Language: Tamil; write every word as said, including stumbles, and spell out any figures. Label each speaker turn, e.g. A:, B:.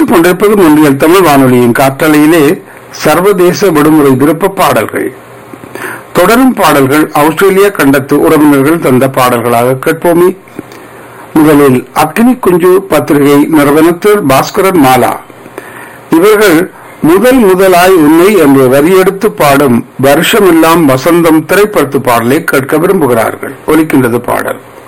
A: கேட்டுக் கொண்டிருப்பது முன்றியல் தமிழ் வானொலியின் காற்றலையிலே சர்வதேச விடுமுறை விருப்ப பாடல்கள். தொடரும் பாடல்கள் ஆஸ்திரேலிய கண்டத்து உறவினர்கள் தந்த பாடல்களாக கேட்போமே. முதலில் அக்னி குஞ்சு பத்திரிகை நிறுவனத்தில் பாஸ்கரன் மாலா இவர்கள் முதல் முதலாய் உண்மை என்று வரியெடுத்து பாடும் வருஷமெல்லாம் வசந்தம் திரைப்படத்து பாடலை கேட்க விரும்புகிறார்கள். ஒலிக்கின்றது பாடல்.